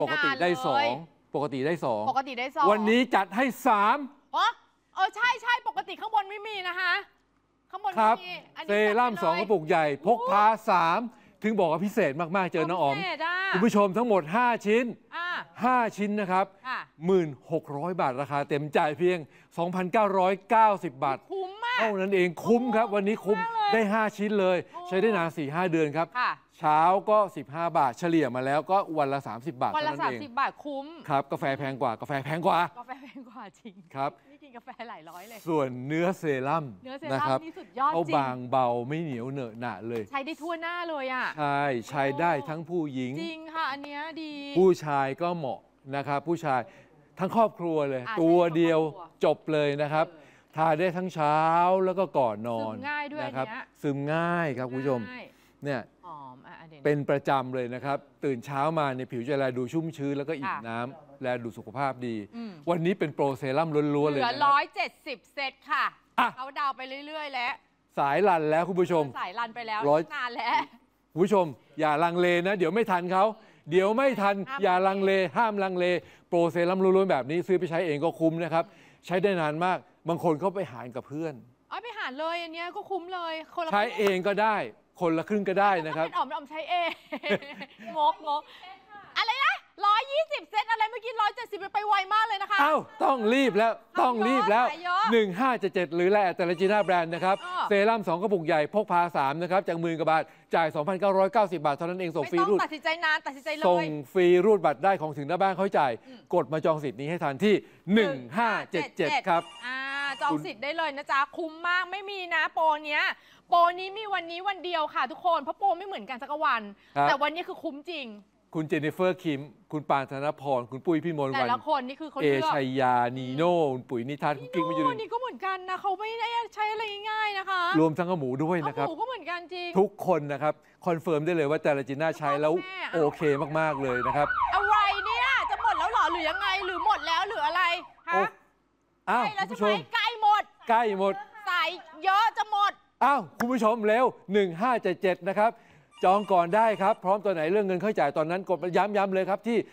ปกติได้2ปกติได้2วันนี้จัดให้3 ใช่ปกติข้างบนไม่มีนะคะข้างบนไม่มีเซรั่ม2 กระปุกใหญ่พกพา3ถึงบอกว่าพิเศษมากๆเจอน้องอ๋อมคุณผู้ชมทั้งหมด5 ชิ้น5 ชิ้นนะครับ 1,600 บาทราคาเต็มจ่ายเพียง 2,990 บาทคุ้มมากเท่านั้นเองคุ้มครับวันนี้คุ้มได้5 ชิ้นเลยใช้ได้นาน 4-5 เดือนครับเช้าก็15 บาทเฉลี่ยมาแล้วก็วันละ30 บาทวันละ30 บาทคุ้มครับกาแฟแพงกว่ากาแฟแพงกว่ากาแฟแพงกว่าจริงครับนี่กินกาแฟหลายร้อยเลยส่วนเนื้อเซรั่มนะครับนี่สุดยอดจริงเขาบางเบาไม่เหนียวเหนอะหนะเลยใช้ได้ทั่วหน้าเลยอ่ะใช้ได้ทั้งผู้หญิงจริงค่ะอันนี้ดีผู้ชายก็เหมาะนะครับผู้ชายทั้งครอบครัวเลยตัวเดียวจบเลยนะครับทาได้ทั้งเช้าแล้วก็ก่อนนอนซึมง่ายด้วยนะครับซึมง่ายครับคุณผู้ชมเนี่ยเป็นประจำเลยนะครับตื่นเช้ามาในผิวจะแลดูชุ่มชื้นแล้วก็อิ่มน้ำแลดูสุขภาพดีวันนี้เป็นโปรเซรั่มล้วนๆเลยเหลือ170 เซตค่ะเขาดาวไปเรื่อยๆแล้วสายรันแล้วคุณผู้ชมสายรันไปแล้วนานแล้วคุณผู้ชมอย่าลังเลนะเดี๋ยวไม่ทันเขาเดี๋ยวไม่ทันอย่าลังเลห้ามลังเลโปรเซรั่มล้วนๆแบบนี้ซื้อไปใช้เองก็คุ้มนะครับใช้ได้นานมากบางคนเขาไปหารกับเพื่อนไปหารเลยอันนี้ก็คุ้มเลยใช้เองก็ได้คนละครึ่งก็ได้นะครับเป็นอ๋อมใช้เองงกอะไรนะ120 เซตอะไรเมื่อกี้170ไปไวมากเลยนะคะต้องรีบแล้ว1577หรือแลแต่ละจีน่าแบรนด์นะครับเซรั่ม2 กระปุกใหญ่พกพา3นะครับจาก10,000 กว่าบาทจ่าย 2,990 บาทเท่านั้นเองส่งฟรีรูดตัดสินใจนานตัดสินใจเลยส่งฟรีรูดบัตรได้ของถึงหน้าบ้านเขาจ่ายกดมาจองสิทธิ์นี้ให้ทันที่1577ครับจองสิทธิ์ได้เลยนะจ๊ะคุ้มมากไม่มีนะโปรเนี้ยโปรนี้มีวันนี้วันเดียวค่ะทุกคนเพราะโปรไม่เหมือนกันสักวันแต่วันนี้คือคุ้มจริงคุณเจนนิเฟอร์คิมคุณปานธนพรคุณปุ้ยพี่มนต์วันแต่ละคนนี่คือเขาเอชัยยานีโน่คุณปุ๋ยนิทัศน์คุณกิ๊กมิจุรินนี่ก็เหมือนกันนะเขาไม่ได้ใช้อะไรง่ายนะคะรวมทั้งหมูด้วยนะครับหมูก็เหมือนกันจริงทุกคนนะครับคอนเฟิร์มได้เลยว่าแต่ละจีน่าใช้แล้วโอเคมากๆเลยนะครับอะไรเนี่ยจะหมดแล้วหรอหรือยังไงหรือหมดแล้วหรืออะไรฮะคุณผู้ชมใกล้หมดใส่เยอะจะหมดคุณผู้ชมเร็ว1577นะครับจองก่อนได้ครับพร้อมตัวไหนเรื่องเงินค่าใช้จ่ายตอนนั้นกดย้ำเลยครับที่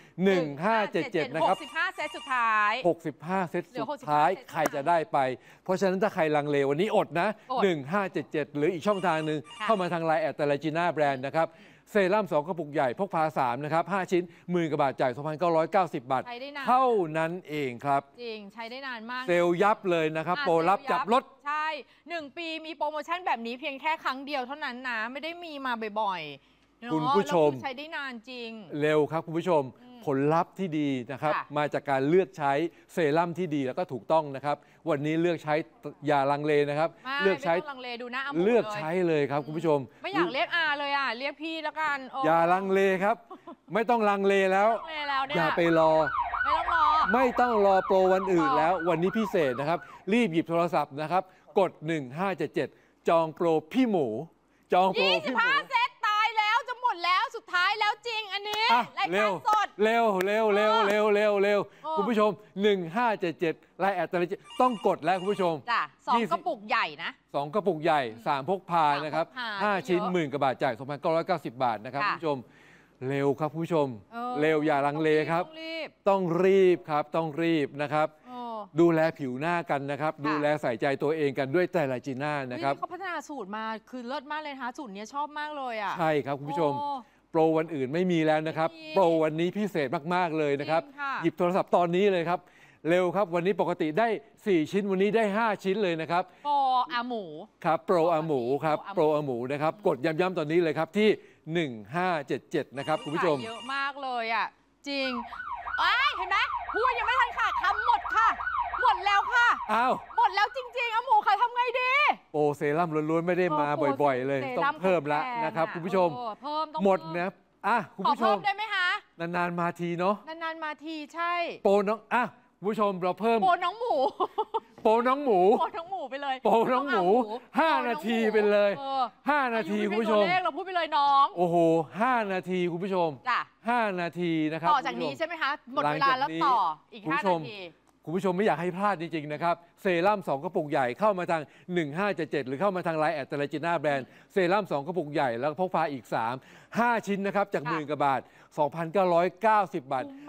1577นะครับ 65 เซตสุดท้าย 65 เซตสุดท้ายใครจะได้ไปเพราะฉะนั้นถ้าใครลังเลวันนี้อดนะ1577หรืออีกช่องทางหนึ่งเข้ามาทางไลน์แอดแต่ละจีน่าแบรนด์นะครับเซรั่ม2 กระปุกใหญ่พกพา3นะครับ5 ชิ้น10,000 กว่าบาทจ่าย 2,990 บาทเท่านั้นเองครับจริงใช้ได้นานมากเซลล์ยับเลยนะครับโปรรับจับรถใช่1 ปีมีโปรโมชั่นแบบนี้เพียงแค่ครั้งเดียวเท่านั้นนะไม่ได้มีมาบ่อยๆคุณผู้ชมใช้ได้นานจริงเร็วครับคุณผู้ชมผลลัพธ์ที่ดีนะครับมาจากการเลือกใช้เซรั่มที่ดีแล้วก็ถูกต้องนะครับวันนี้เลือกใช้อย่าลังเลนะครับเลือกใช้ลังเลดูนะเลือกใช้เลยครับคุณผู้ชมไม่อยากเรียกอาเลยเรียกพี่แล้วกันอย่าลังเลครับไม่ต้องลังเลแล้วอย่าไปรอไม่ต้องรอโปรวันอื่นแล้ววันนี้พิเศษนะครับรีบหยิบโทรศัพท์นะครับกด1577จองโปรพี่หมูจองโปรพี่หมู 25 เซตตายแล้วจะหมดแล้วสุดท้ายแล้วจริงอันนี้รายการสดเร็วคุณผู้ชม1577ไลน์แอดแต่ละต้องกดแล้วคุณผู้ชมจ้ะ2 กระปุกใหญ่นะ 2 กระปุกใหญ่3 พกพานะครับ5 ชิ้น10,000 กว่าบาทจ่าย 2,990 บาทนะครับคุณผู้ชมเร็วครับคุณผู้ชมเร็วอย่าลังเลครับต้องรีบครับต้องรีบนะครับดูแลผิวหน้ากันนะครับดูแลใส่ใจตัวเองกันด้วยแต่ละจีน่านะครับเขาพัฒนาสูตรมาคือเลิศมากเลยนะคะสูตรนี้ชอบมากเลยใช่ครับคุณผู้ชมโปรวันอื่นไม่มีแล้วนะครับโปรวันนี้พิเศษมากๆเลยนะครับหยิบโทรศัพท์ตอนนี้เลยครับเร็วครับวันนี้ปกติได้4 ชิ้นวันนี้ได้5 ชิ้นเลยนะครับโปรอาหมูครับโปรอาหมูครับโปรอาหมูนะครับกดย้ำๆตอนนี้เลยครับที่1577นะครับคุณผู้ชมเยอะมากเลยจริงเห็นไหมพูดยังไม่ทันค่ะคำหมดค่ะหมดแล้วค่ะหมดแล้วจริงๆหมูค่ะทำไงดีโอ้เซรั่มล้วนๆไม่ได้มาบ่อยๆเลยต้องเพิ่มแล้วนะครับคุณผู้ชมหมดนะคุณผู้ชมเพิ่มได้ไหมคะนานๆมาทีเนาะนานๆมาทีใช่โปรน้องคุณผู้ชมเราเพิ่มโปรน้องหมูไปเลยโปรน้องหมู5 นาทีไปเลย5 นาทีคุณผู้ชมเราพูดไปเลยน้องโอ้โห5 นาทีคุณผู้ชม5 นาทีนะครับต่อจากนี้ใช่ไหมคะหมดเวลาแล้วต่ออีก5 นาทีคุณผู้ชมไม่อยากให้พลาดจริงๆนะครับเซรั่ม2กระปุกใหญ่เข้ามาทาง1577หรือเข้ามาทางไลน์@Trajinaแบรนด์เซรั่ม2กระปุกใหญ่แล้วก็พกพาอีก5ชิ้นนะครับจาก10,000 กว่าบาท 2,990 บาท